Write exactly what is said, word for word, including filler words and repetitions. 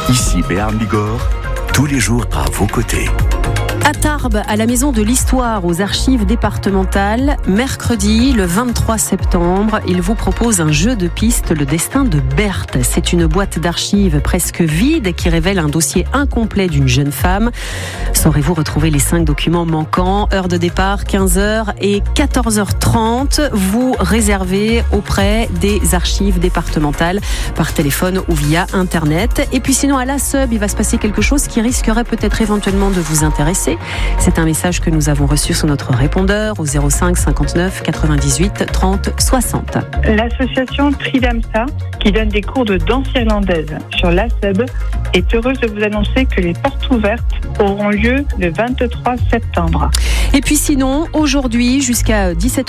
Ici Béarn Bigorre, tous les jours à vos côtés. À Tarbes, à la Maison de l'Histoire, aux archives départementales, mercredi, le vingt-trois septembre, il vous propose un jeu de piste, le destin de Berthe. C'est une boîte d'archives presque vide qui révèle un dossier incomplet d'une jeune femme. Saurez-vous retrouver les cinq documents manquants? Heure de départ, quinze heures et quatorze heures trente. Vous réservez auprès des archives départementales par téléphone ou via Internet. Et puis sinon, à la sub, il va se passer quelque chose qui risquerait peut-être éventuellement de vous intéresser. C'est un message que nous avons reçu sur notre répondeur au zéro cinq cinquante-neuf quatre-vingt-dix-huit trente soixante. L'association Tridamsa, qui donne des cours de danse irlandaise sur l'A S E B, est heureuse de vous annoncer que les portes ouvertes auront lieu le vingt-trois septembre. Et puis sinon, aujourd'hui jusqu'à dix-sept heures